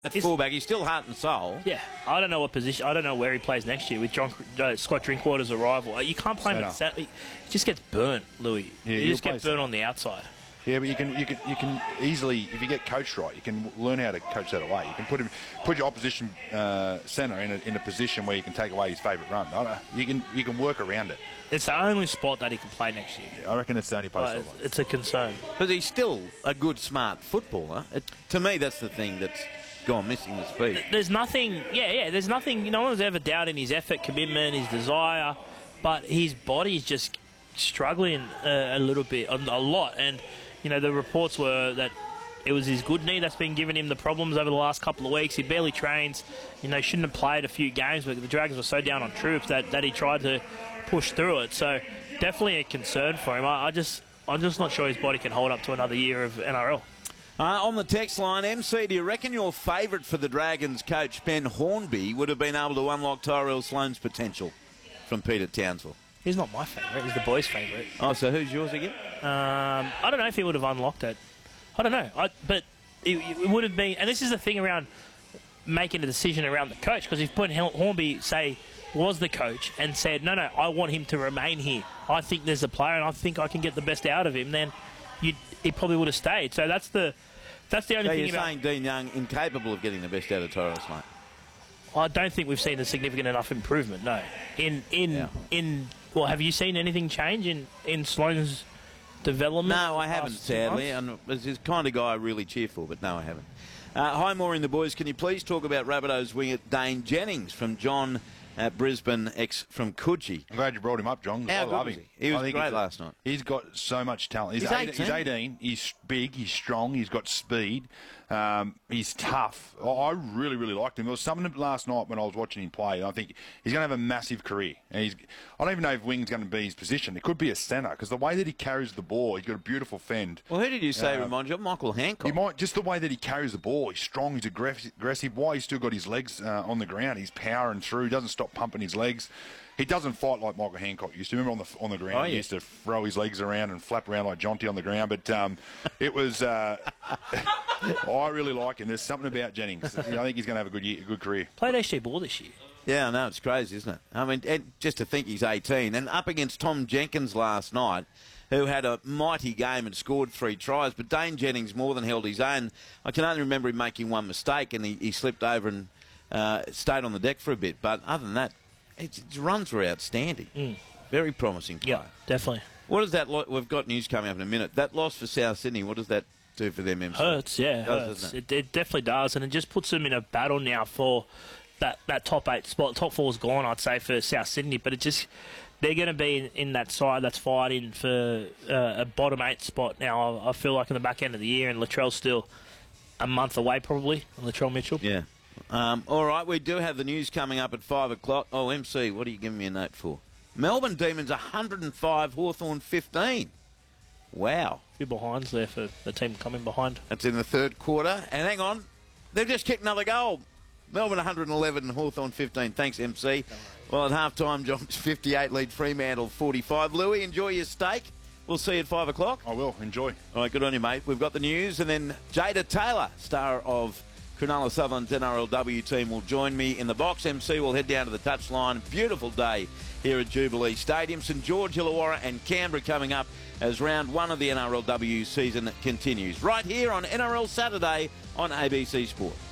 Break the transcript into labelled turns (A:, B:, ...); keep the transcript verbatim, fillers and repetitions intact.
A: At
B: He's-
A: fullback, he's still heart and soul.
B: Yeah, I don't know what position. I don't know where he plays next year with John uh, Scott Drinkwater's arrival. You can't play him at centre. He just gets burnt, Louis.
C: Yeah,
B: you
C: he'll
B: just get
C: play
B: burnt on the outside.
C: Yeah, but you can you can you can easily, if you get coached right, you can learn how to coach that away. You can put him put your opposition uh, centre in a, in a position where you can take away his favourite run. I don't know, you can you can work around it.
B: It's the only spot that he can play next year.
C: I reckon it's the only post.
B: But it's, it's a concern.
A: But he's still a good, smart footballer. It, to me, that's the thing that's gone missing, the speed.
B: There's nothing, yeah, yeah, there's nothing, no one's ever doubting his effort, commitment, his desire, but his body's just struggling uh, a little bit, a, a lot. And, you know, the reports were that it was his good knee that's been giving him the problems over the last couple of weeks. He barely trains. You know, shouldn't have played a few games, but the Dragons were so down on troops that, that he tried to push through it. So definitely a concern for him. I, I just, I'm just not sure his body can hold up to another year of N R L.
A: Uh, on the text line, M C, do you reckon your favourite for the Dragons coach, Ben Hornby, would have been able to unlock Tyrell Sloan's potential? From Peter Townsville.
B: He's not my favourite. He's the boys' favourite.
A: Oh, so who's yours again?
B: Um, I don't know if he would have unlocked it. I don't know. I, but it, it would have been... And this is the thing around making a decision around the coach, because if Brent Hornby, say, was the coach and said, no, no, I want him to remain here. I think there's a player and I think I can get the best out of him, then you'd, he probably would have stayed. So that's the that's the only
A: so
B: thing
A: you're
B: about...
A: saying Dean Young incapable of getting the best out of Tyrell Sloan?
B: I don't think we've seen a significant enough improvement, no. In, in,
A: Yeah.
B: in... Well, have you seen anything change in, in Sloan's development?
A: No, I haven't,
B: past two
A: sadly.
B: months?
A: And it's the kind of guy I really cheer for, but no, I haven't. Uh, hi, Maureen the boys. Can you please talk about Rabbitohs winger Dane Jennings from John at Brisbane, ex from Coogee?
C: I'm glad you brought him up, John.
A: How
C: I
A: good
C: love
A: was
C: him.
A: he? He was
C: I think
A: great
C: he's-
A: last night.
C: He's got so much talent. He's,
A: He's
C: eighteen, he's eighteen. He's big. He's strong. He's got speed. Um, he's tough. I I really, really liked him. There was something last night when I was watching him play. I think he's going to have a massive career. And he's, I don't even know if wing's going to be his position. It could be a centre because the way that he carries the ball, he's got a beautiful fend.
A: Well, who did you say
C: Uh,
A: reminds you of? Michael Hancock.
C: He might just the way that he carries the ball. He's strong. He's aggressive. aggressive. Why he's still got his legs uh, on the ground? He's powering through. He doesn't stop pumping his legs. He doesn't fight like Michael Hancock used to. Remember on the on the ground,
A: Oh,
C: he
A: yeah.
C: used to throw his legs around and flap around like Jonty on the ground. But um, it was. Uh, I really like him. There's something about Jennings. I think he's going to have a good year, a good career.
B: Played H G Ball this year.
A: Yeah, I know, it's crazy, isn't it? I mean, and just to think he's eighteen. And up against Tom Jenkins last night, who had a mighty game and scored three tries, but Dane Jennings more than held his own. I can only remember him making one mistake, and he, he slipped over and uh, stayed on the deck for a bit. But other than that, his his runs were outstanding.
B: Mm.
A: Very promising player.
B: Yeah, definitely.
A: What does that... Lo- we've got news coming up in a minute. That loss for South Sydney, what does that do for them, M C?
B: Hurts, yeah,
A: It does,
B: hurts.
A: doesn't
B: It, it definitely does, and it just puts them in a battle now for that, that top eight spot. Top four's gone, I'd say, for South Sydney, but it just they're going to be in, in that side that's fighting for uh, a bottom eight spot now. I, I feel like in the back end of the year, and Latrell's still a month away, probably. Latrell Mitchell.
A: Yeah. Um, all right, we do have the news coming up at five o'clock. Oh, M C, what are you giving me a note for? Melbourne Demons one hundred and five, Hawthorn fifteen. Wow.
B: A few behinds there for the team coming behind.
A: That's in the third quarter. And hang on, they've just kicked another goal. Melbourne one hundred and eleven, Hawthorn fifteen. Thanks, M C. Well, at half-time, John's fifty-eight lead Fremantle forty-five. Louis, enjoy your steak. We'll see you at five o'clock.
C: I will. Enjoy.
A: All right, good on you, mate. We've got the news, and then Jada Taylor, star of Cronulla Sutherland's N R L W team, will join me in the box. M C will head down to the touchline. Beautiful day here at Jubilee Stadium. St George, Illawarra and Canberra coming up as round one of the N R L W season continues. Right here on N R L Saturday on A B C Sport.